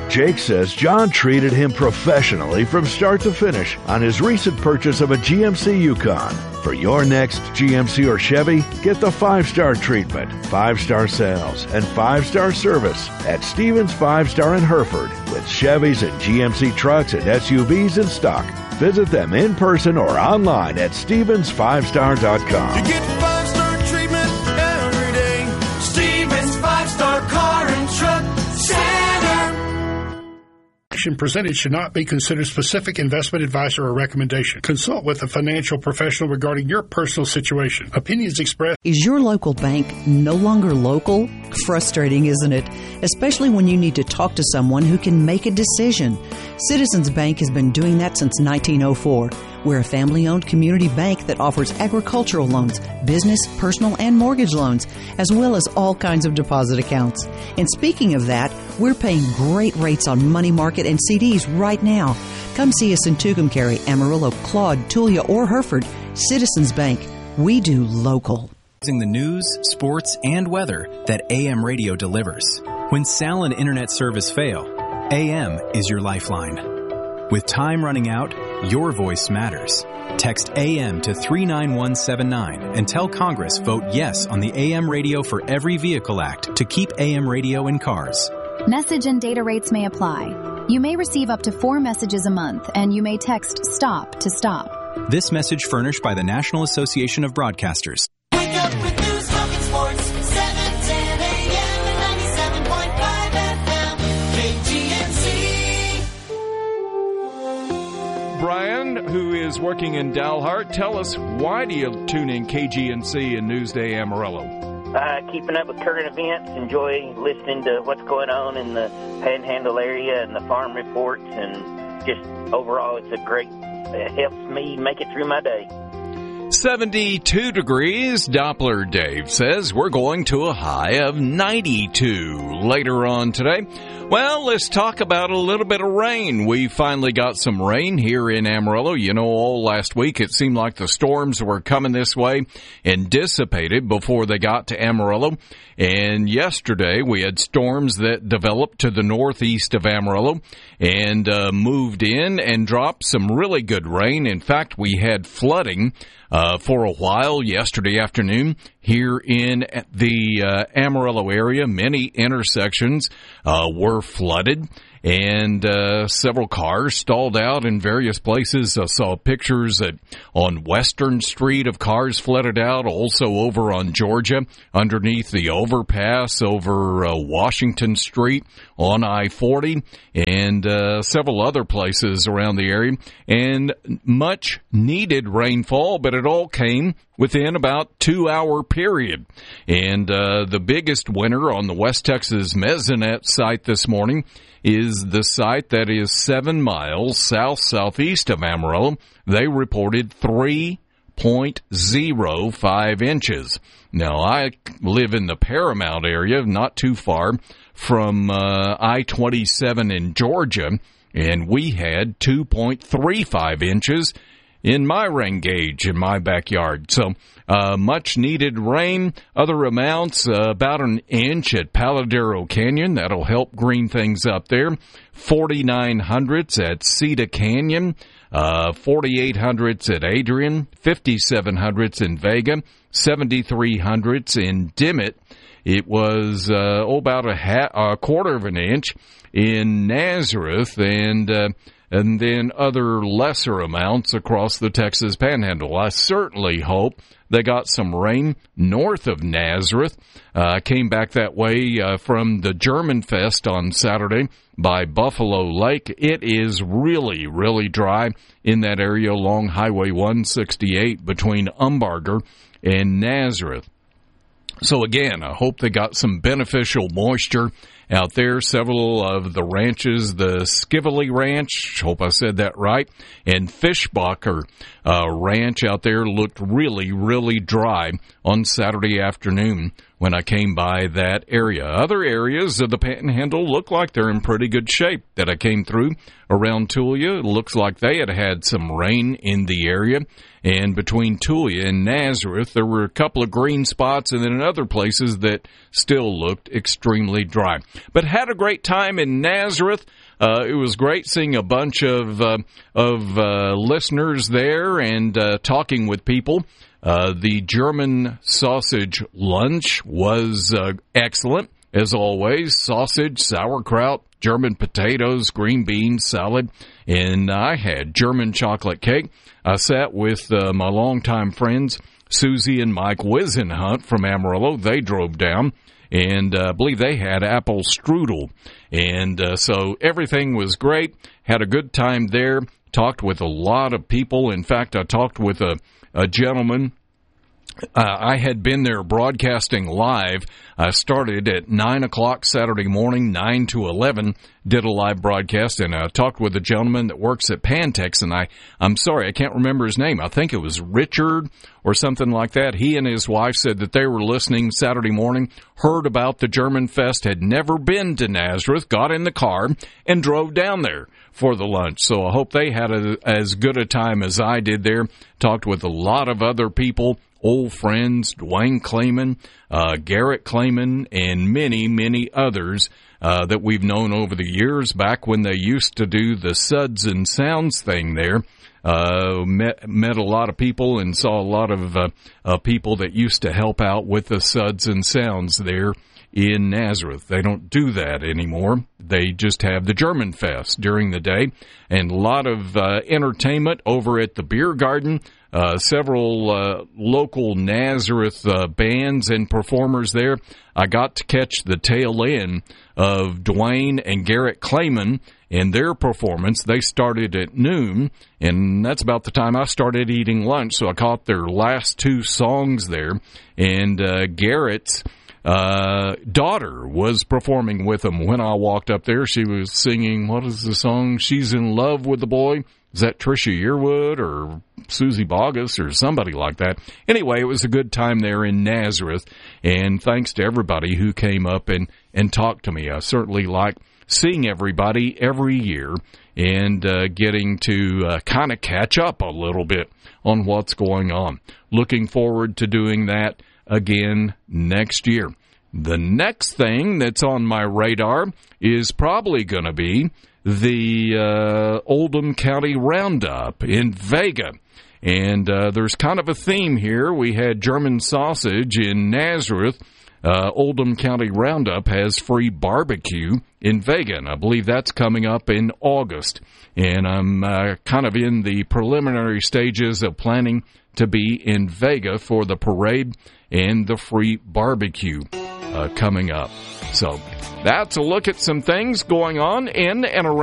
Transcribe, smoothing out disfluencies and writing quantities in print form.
Jake says John treated him professionally from start to finish on his recent purchase of a GMC Yukon. For your next GMC or Chevy, get the 5-star treatment, 5-star sales, and 5-star service at Stevens 5-Star in Hereford with Chevys and GMC trucks and SUVs in stock. Visit them in person or online at StevensFivestar.com. You get 5-star treatment every day. Stevens 5-Star Car and Truck Center. Presented should not be considered specific investment advice or a recommendation. Consult with a financial professional regarding your personal situation. Opinions expressed. Is your local bank no longer local? Frustrating, isn't it? Especially when you need to talk to someone who can make a decision. Citizens Bank has been doing that since 1904. We're a family-owned community bank that offers agricultural loans, business, personal, and mortgage loans, as well as all kinds of deposit accounts. And speaking of that, we're paying great rates on money market and CDs right now. Come see us in Tucumcari, Amarillo, Claude, Tulia, or Hereford. Citizens Bank. We do local. The news, sports, and weather that AM radio delivers. When sound and internet service fail, AM is your lifeline. With time running out, your voice matters. Text AM to 39179 and tell Congress vote yes on the AM Radio for Every Vehicle Act to keep AM radio in cars. Message and data rates may apply. You may receive up to 4 messages a month, and you may text STOP to stop. This message furnished by the National Association of Broadcasters. Wake up with news, talk, and sports. 7 to 10 a.m. and 97.5 FM. KGNC. Brian, who is working in Dalhart, tell us, why do you tune in KGNC and Newsday Amarillo? Keeping up with current events, enjoy listening to what's going on in the Panhandle area and the farm reports, and just overall it helps me make it through my day. 72 degrees, Doppler Dave says we're going to a high of 92 later on today. Well, let's talk about a little bit of rain. We finally got some rain here in Amarillo. You know, all last week it seemed like the storms were coming this way and dissipated before they got to Amarillo. And yesterday we had storms that developed to the northeast of Amarillo and moved in and dropped some really good rain. In fact, we had flooding for a while yesterday afternoon here in the Amarillo area. Many intersections were flooded, and several cars stalled out in various places. I saw pictures on Western Street of cars flooded out, also over on Georgia, underneath the overpass over Washington Street on I-40, and several other places around the area. And much needed rainfall, but it all came within about 2-hour period. And the biggest winner on the West Texas Mesonet site this morning is the site that is 7 miles southeast of Amarillo. They reported 3.05 inches. Now, I live in the Paramount area, not too far from I-27 in Georgia, and we had 2.35 inches in my rain gauge in my backyard. So much needed rain. Other amounts, about an inch at Paladero Canyon. That'll help green things up there. 4,900s at Cedar Canyon. 4,800s at Adrian. 5,700s in Vega. 7,300s in Dimmitt. It was about a quarter of an inch in Nazareth, and then other lesser amounts across the Texas Panhandle. I certainly hope they got some rain north of Nazareth. Came back that way from the German Fest on Saturday by Buffalo Lake. It is really, really dry in that area along Highway 168 between Umbarger and Nazareth. So again, I hope they got some beneficial moisture out there. Several of the ranches, the Skively Ranch, hope I said that right, and Fishbacher Ranch out there looked really, really dry on Saturday afternoon when I came by that area. Other areas of the Panhandle look like they're in pretty good shape that I came through. Around Tulia, it looks like they had some rain in the area. And between Tulia and Nazareth, there were a couple of green spots, and then in other places that still looked extremely dry. But had a great time in Nazareth. It was great seeing a bunch of listeners there and talking with people. The German sausage lunch was excellent, as always. Sausage, sauerkraut, German potatoes, green beans, salad, and I had German chocolate cake. I sat with my longtime friends, Susie and Mike Wisenhunt from Amarillo. They drove down, and I believe they had apple strudel. And so everything was great. Had a good time there. Talked with a lot of people. In fact, I talked with a gentleman. I had been there broadcasting live. I started at 9 o'clock Saturday morning, 9 to 11, did a live broadcast, and I talked with a gentleman that works at Pantex, and I'm sorry, I can't remember his name. I think it was Richard or something like that. He and his wife said that they were listening Saturday morning, heard about the German Fest, had never been to Nazareth, got in the car, and drove down there for the lunch. So I hope they had as good a time as I did there. Talked with a lot of other people, old friends, Dwayne Clayman, Garrett Clayman, and many, many others that we've known over the years, back when they used to do the Suds and Sounds thing there. Met a lot of people and saw a lot of people that used to help out with the Suds and Sounds there in Nazareth. They don't do that anymore. They just have the German Fest during the day, and a lot of entertainment over at the beer garden. Several local Nazareth bands and performers there. I got to catch the tail end of Dwayne and Garrett Clayman and their performance. They started at noon, and that's about the time I started eating lunch, so I caught their last two songs there. And Garrett's daughter was performing with them when I walked up there. She was singing, what is the song? She's in Love with the Boy. Is that Trisha Yearwood or Susie Bogus or somebody like that? Anyway, it was a good time there in Nazareth, and thanks to everybody who came up and talked to me. I certainly like seeing everybody every year and getting to kind of catch up a little bit on what's going on. Looking forward to doing that again next year. The next thing that's on my radar is probably going to be the Oldham County Roundup in Vega. And there's kind of a theme here. We had German sausage in Nazareth. Oldham County Roundup has free barbecue in Vega, and I believe that's coming up in August. And I'm kind of in the preliminary stages of planning to be in Vega for the parade and the free barbecue coming up. So that's a look at some things going on in and around